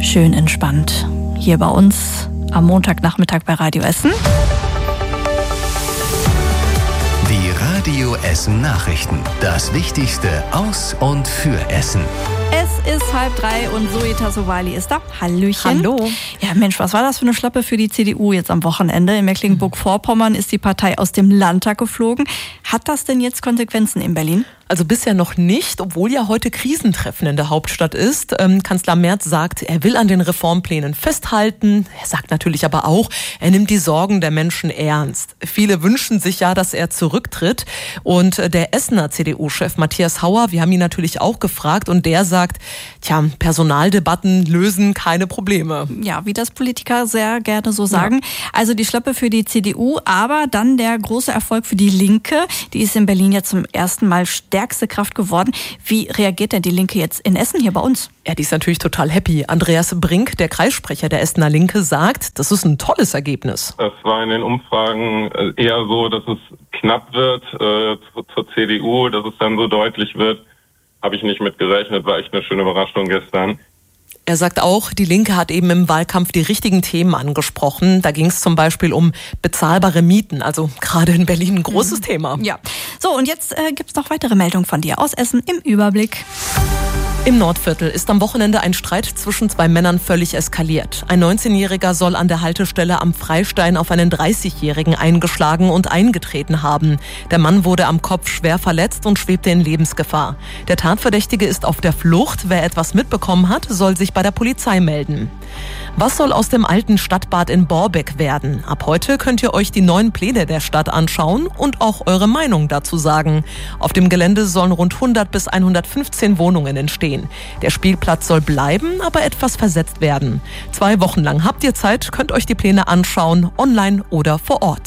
schön entspannt hier bei uns am Montagnachmittag bei Radio Essen. Die Radio Essen Nachrichten. Das Wichtigste aus und für Essen. Es ist 2:30 und Zoe Tassovali ist da. Hallöchen. Hallo. Ja, Mensch, was war das für eine Schlappe für die CDU jetzt am Wochenende? In Mecklenburg-Vorpommern ist die Partei aus dem Landtag geflogen. Hat das denn jetzt Konsequenzen in Berlin? Also bisher noch nicht, obwohl ja heute Krisentreffen in der Hauptstadt ist. Kanzler Merz sagt, er will an den Reformplänen festhalten. Er sagt natürlich aber auch, er nimmt die Sorgen der Menschen ernst. Viele wünschen sich ja, dass er zurücktritt. Und der Essener CDU-Chef Matthias Hauer, wir haben ihn natürlich auch gefragt, und der sagt, Personaldebatten lösen keine Probleme. Ja, wie das Politiker sehr gerne so sagen. Ja. Also die Schlappe für die CDU, aber dann der große Erfolg für die Linke. Die ist in Berlin ja zum ersten Mal stärkste Kraft geworden. Wie reagiert denn die Linke jetzt in Essen hier bei uns? Ja, die ist natürlich total happy. Andreas Brink, der Kreissprecher der Essener Linke, sagt, das ist ein tolles Ergebnis. Es war in den Umfragen eher so, dass es knapp wird zur CDU, dass es dann so deutlich wird. Habe ich nicht mit gerechnet, war echt eine schöne Überraschung gestern. Er sagt auch, die Linke hat eben im Wahlkampf die richtigen Themen angesprochen. Da ging es zum Beispiel um bezahlbare Mieten, also gerade in Berlin ein großes Thema. Ja, so und jetzt gibt's noch weitere Meldungen von dir aus Essen im Überblick. Im Nordviertel ist am Wochenende ein Streit zwischen zwei Männern völlig eskaliert. Ein 19-Jähriger soll an der Haltestelle am Freistein auf einen 30-Jährigen eingeschlagen und eingetreten haben. Der Mann wurde am Kopf schwer verletzt und schwebte in Lebensgefahr. Der Tatverdächtige ist auf der Flucht. Wer etwas mitbekommen hat, soll sich bei der Polizei melden. Was soll aus dem alten Stadtbad in Borbeck werden? Ab heute könnt ihr euch die neuen Pläne der Stadt anschauen und auch eure Meinung dazu sagen. Auf dem Gelände sollen rund 100 bis 115 Wohnungen entstehen. Der Spielplatz soll bleiben, aber etwas versetzt werden. 2 Wochen lang habt ihr Zeit, könnt euch die Pläne anschauen, online oder vor Ort.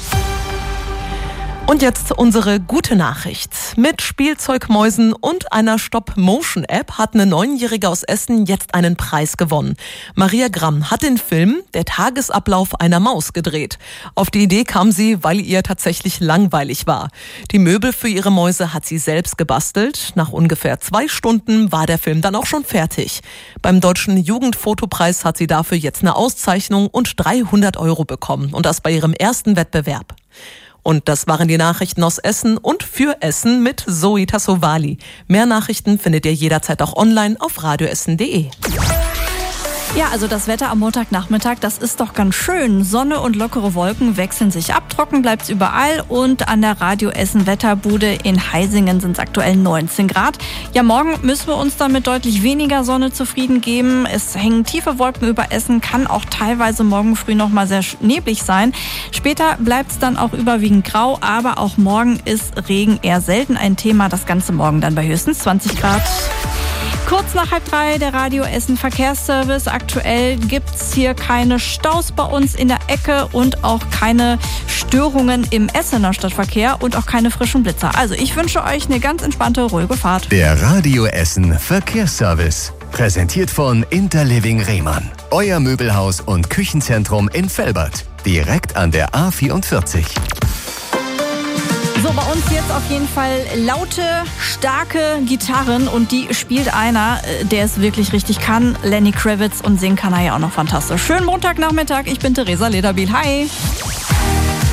Und jetzt unsere gute Nachricht. Mit Spielzeugmäusen und einer Stop-Motion-App hat eine 9-Jährige aus Essen jetzt einen Preis gewonnen. Maria Gramm hat den Film Der Tagesablauf einer Maus gedreht. Auf die Idee kam sie, weil ihr tatsächlich langweilig war. Die Möbel für ihre Mäuse hat sie selbst gebastelt. Nach ungefähr 2 Stunden war der Film dann auch schon fertig. Beim Deutschen Jugendfotopreis hat sie dafür jetzt eine Auszeichnung und 300 € bekommen. Und das bei ihrem ersten Wettbewerb. Und das waren die Nachrichten aus Essen und für Essen mit Zoe Tassovali. Mehr Nachrichten findet ihr jederzeit auch online auf radioessen.de. Ja, also das Wetter am Montagnachmittag, das ist doch ganz schön. Sonne und lockere Wolken wechseln sich ab, trocken bleibt's überall und an der Radio Essen Wetterbude in Heisingen sind es aktuell 19 Grad. Ja, morgen müssen wir uns dann mit deutlich weniger Sonne zufrieden geben. Es hängen tiefe Wolken über Essen, kann auch teilweise morgen früh noch mal sehr neblig sein. Später bleibt's dann auch überwiegend grau, aber auch morgen ist Regen eher selten ein Thema. Das Ganze morgen dann bei höchstens 20 Grad. Kurz nach 2:30 der Radio Essen Verkehrsservice. Aktuell gibt's hier keine Staus bei uns in der Ecke und auch keine Störungen im Essener Stadtverkehr und auch keine frischen Blitzer. Also ich wünsche euch eine ganz entspannte, ruhige Fahrt. Der Radio Essen Verkehrsservice. Präsentiert von Interliving Rehmann. Euer Möbelhaus und Küchenzentrum in Velbert. Direkt an der A44. So, bei uns jetzt auf jeden Fall laute, starke Gitarren und die spielt einer, der es wirklich richtig kann. Lenny Kravitz, und singen kann er ja auch noch fantastisch. Schönen Montagnachmittag, ich bin Theresa Lederbiel. Hi!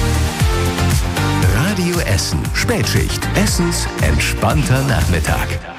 Radio Essen. Spätschicht. Essens entspannter Nachmittag.